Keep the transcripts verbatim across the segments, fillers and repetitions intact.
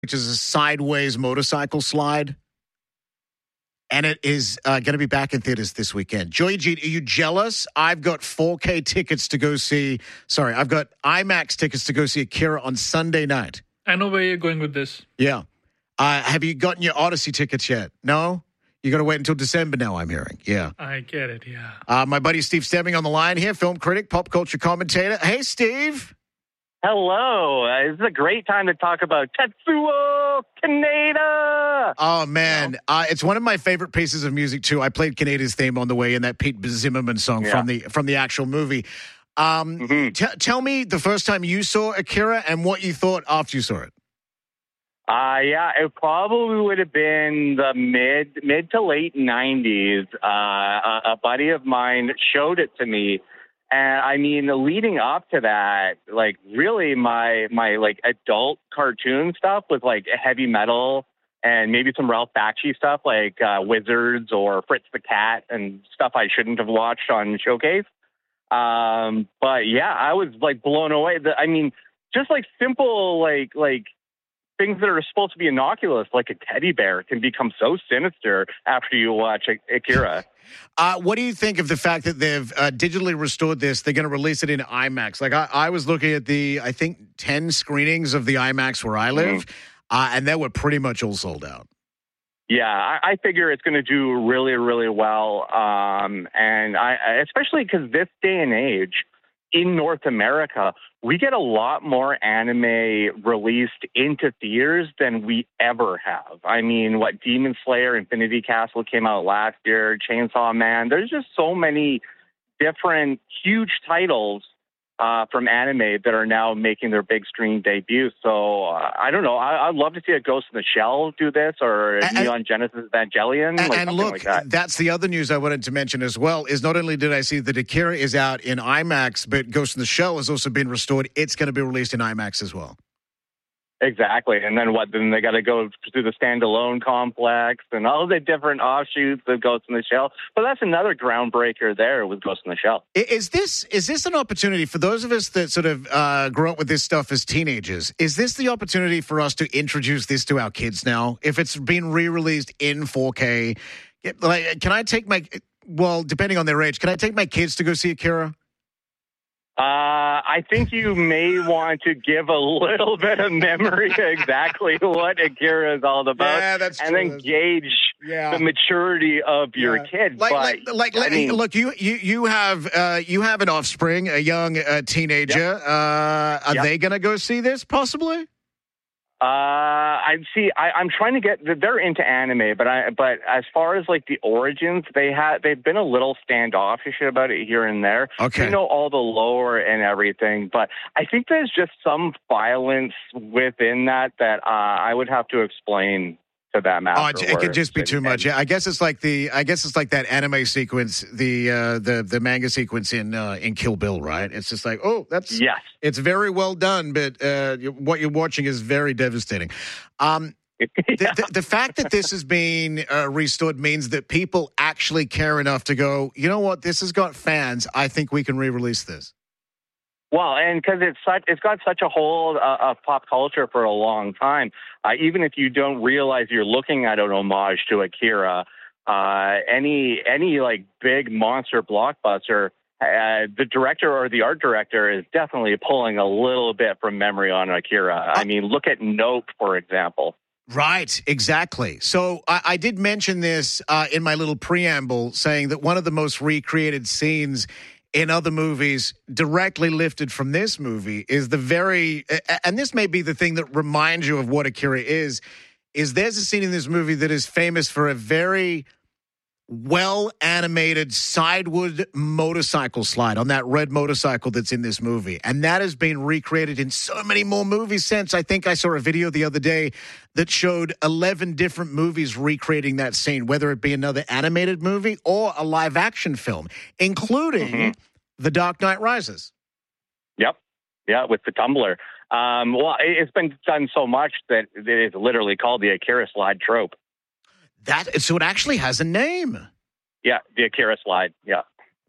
which is a sideways motorcycle slide. And it is uh, going to be back in theaters this weekend. Joy G, are you jealous? I've got four K tickets to go see, sorry, I've got IMAX tickets to go see Akira on Sunday night. I know where you're going with this. Yeah. Uh, have you gotten your Odyssey tickets yet? No? You got to wait until December now, I'm hearing. Yeah. I get it, yeah. Uh, my buddy Steve Stemming on the line here, film critic, pop culture commentator. Hey, Steve. Hello. Uh, this is a great time to talk about Tetsuo Kaneda. Oh, man. Uh, it's one of my favorite pieces of music, too. I played Kaneda's theme on the way in, that Pete Zimmerman song Yeah. from the from the actual movie. Um, Mm-hmm. t- tell me the first time you saw Akira and what you thought after you saw it. Uh, yeah, it probably would have been the mid mid to late nineties. Uh, a, a buddy of mine showed it to me. And I mean, leading up to that, like really my, my like adult cartoon stuff was like heavy metal and maybe some Ralph Bakshi stuff like uh, Wizards or Fritz the Cat and stuff I shouldn't have watched on Showcase. Um, but yeah, I was like blown away. The, I mean, just like simple, like, like, things that are supposed to be innocuous, like a teddy bear, can become so sinister after you watch Akira. Uh, what do you think of the fact that they've uh, digitally restored this? They're going to release it in IMAX. Like I, I was looking at the, I think, ten screenings of the IMAX where I live, mm-hmm. uh, and they were pretty much all sold out. Yeah, I, I figure it's going to do really, really well. Um, and I, especially because this day and age, in North America, we get a lot more anime released into theaters than we ever have. I mean, what, Demon Slayer, Infinity Castle came out last year, Chainsaw Man. There's just so many different huge titles uh, from anime that are now making their big screen debut. So uh, I don't know. I, I'd love to see a Ghost in the Shell do this, or and, Neon Genesis Evangelion. And, like and something look, like that. That's the other news I wanted to mention as well, is not only did I see that Akira is out in IMAX, but Ghost in the Shell has also been restored. It's going to be released in IMAX as well. Exactly. And then what? Then they got to go through the standalone complex and all the different offshoots of Ghost in the Shell. But that's another groundbreaker there with Ghost in the Shell. Is this is this an opportunity for those of us that sort of uh, grew up with this stuff as teenagers? Is this the opportunity for us to introduce this to our kids now? If it's been re-released in four K, like, can I take my, well, depending on their age, can I take my kids to go see Akira? Uh, I think you may want to give a little bit of memory exactly what Akira is all about, yeah, that's and true. then gauge yeah. the maturity of your yeah. kid. Like, but, like, like I mean, look, you you you have uh, you have an offspring, a young uh, teenager. Yep. Uh, are yep. they going to go see this? Possibly. Uh, I see. I, I'm trying to get. They're into anime, but I. But as far as like the origins, they have. They've been a little standoffish about it here and there. Okay. They know all the lore and everything, but I think there's just some violence within that that uh, I would have to explain to them. Oh, it, it could just be too much. Yeah, I guess it's like the. I guess it's like that anime sequence, the uh, the the manga sequence in uh, in Kill Bill, right? It's just like, oh, that's yes. It's very well done, but uh, what you're watching is very devastating. Um, yeah. the, the, the fact that this is being uh, restored means that people actually care enough to go, you know what, this has got fans. I think we can re-release this. Well, and because it's such, it's got such a hold uh, of pop culture for a long time. Uh, even if you don't realize you're looking at an homage to Akira, uh, any any like big monster blockbuster, uh, the director or the art director is definitely pulling a little bit from memory on Akira. I mean, look at Nope, for example. Right, exactly. So I, I did mention this uh, in my little preamble, saying that one of the most recreated scenes in other movies directly lifted from this movie is the very, and this may be the thing that reminds you of what Akira is, is there's a scene in this movie that is famous for a very well-animated sideward motorcycle slide on that red motorcycle that's in this movie. And that has been recreated in so many more movies since. I think I saw a video the other day that showed eleven different movies recreating that scene, whether it be another animated movie or a live-action film, including mm-hmm. The Dark Knight Rises. Yep. Yeah, with the tumbler. Um, well, it's been done so much that it is literally called the Akira slide trope. That so it actually has a name. Yeah, the Akira slide. Yeah.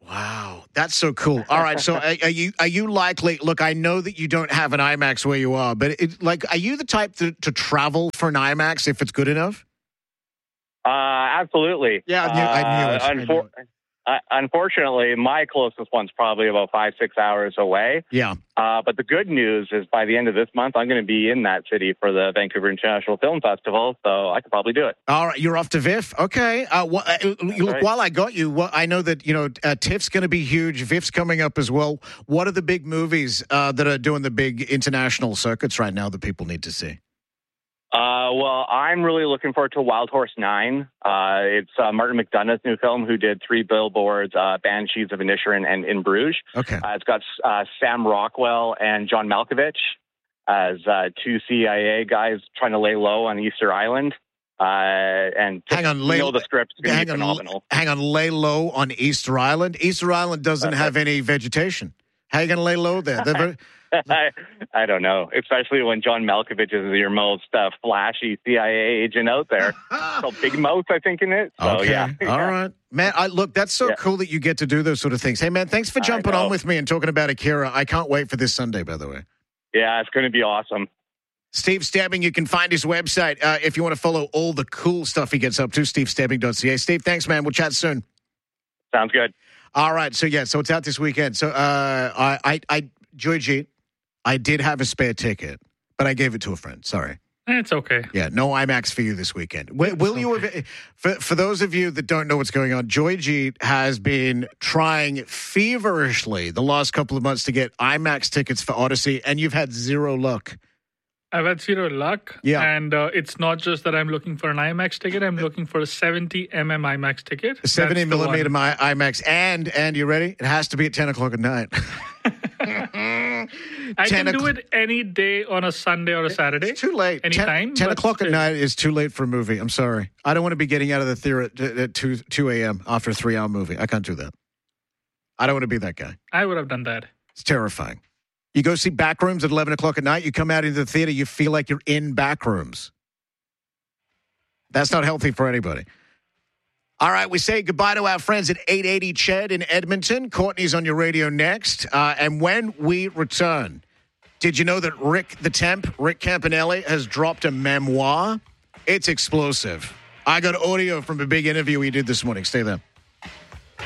Wow, that's so cool. All right, so are, are you are you likely? Look, I know that you don't have an IMAX where you are, but it, like, are you the type to, to travel for an IMAX if it's good enough? Uh, absolutely. Yeah, I knew, I knew it. Uh, I knew unfor- it. uh, unfortunately, my closest one's probably about five, six hours away. Yeah. Uh, but the good news is by the end of this month, I'm going to be in that city for the Vancouver International Film Festival, so I could probably do it. All right, you're off to V I F. Okay. Uh, wh- uh, look, right. while I got you, well, I know that you know uh, TIFF's going to be huge. V I F's coming up as well. What are the big movies uh, that are doing the big international circuits right now that people need to see? Uh, well, I'm really looking forward to Wild Horse Nine. Uh, it's uh, Martin McDonagh's new film, who did Three Billboards, uh, Banshees of Inisherin, and In Bruges. Okay. Uh, it's got uh, Sam Rockwell and John Malkovich as uh, two C I A guys trying to lay low on Easter Island. Uh, and Hang on, you lay, know the script's going to hang be on, phenomenal. hang on, lay low on Easter Island. Easter Island doesn't That's have any vegetation. How are you going to lay low there? They're very, I, I don't know, especially when John Malkovich is your most uh, flashy C I A agent out there. So Big Mouth, I think, in it. So, okay. yeah. All right. Man, I, look, that's so Yeah. cool that you get to do those sort of things. Hey, man, thanks for I jumping know. on with me and talking about Akira. I can't wait for this Sunday, by the way. Yeah, it's going to be awesome. Steve Stebbing, you can find his website uh, if you want to follow all the cool stuff he gets up to, steve stebbing dot c a. Steve, thanks, man. We'll chat soon. Sounds good. All right. So, yeah, so it's out this weekend. So, uh, I, I, I, Joy G, I did have a spare ticket, but I gave it to a friend. Sorry. It's okay. Yeah, no IMAX for you this weekend. Will, will you? Have, for for those of you that don't know what's going on, Joy G has been trying feverishly the last couple of months to get IMAX tickets for Odyssey, and you've had zero luck. I've had zero luck. Yeah. And uh, it's not just that I'm looking for an IMAX ticket. I'm looking for a seventy millimeter IMAX ticket. A seventy That's the millimeter one. my IMAX, and and you ready? It has to be at ten o'clock at night. I can ten do it any day on a Sunday or a Saturday. It's too late. Anytime. ten, ten but o'clock at still. night is too late for a movie. I'm sorry. I don't want to be getting out of the theater at, at two two a m after a three hour movie. I can't do that. I don't want to be that guy. I would have done that. It's terrifying. You go see Backrooms at eleven o'clock at night, you come out into the theater, you feel like you're in Backrooms. That's not healthy for anybody. All right, we say goodbye to our friends at eight eighty Ched in Edmonton. Courtney's on your radio next. Uh, and when we return, did you know that Rick the Temp, Rick Campanelli, has dropped a memoir? It's explosive. I got audio from a big interview he did this morning. Stay there.